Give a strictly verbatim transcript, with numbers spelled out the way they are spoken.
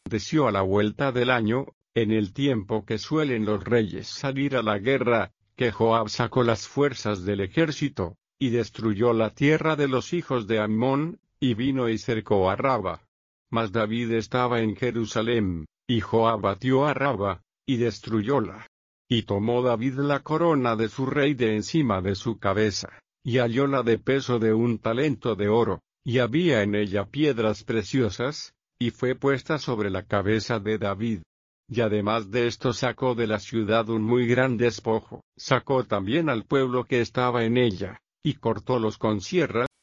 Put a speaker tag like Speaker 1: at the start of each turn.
Speaker 1: Aconteció a la vuelta del año, en el tiempo que suelen los reyes salir a la guerra, que Joab sacó las fuerzas del ejército, y destruyó la tierra de los hijos de Amón, y vino y cercó a Raba. Mas David estaba en Jerusalén, y Joab batió a Raba, y destruyóla. Y tomó David la corona de su rey de encima de su cabeza, y hallóla de peso de un talento de oro, y había en ella piedras preciosas, y fue puesta sobre la cabeza de David. Y además de esto sacó de la ciudad un muy gran despojo, sacó también al pueblo que estaba en ella, y cortólos con sierra,